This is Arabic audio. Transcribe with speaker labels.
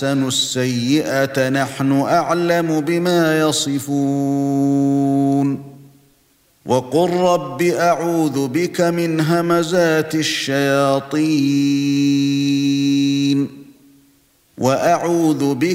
Speaker 1: السيئة نحن أعلم بما يصفون وقل رب أعوذ بك من همزات الشياطين وأعوذ بك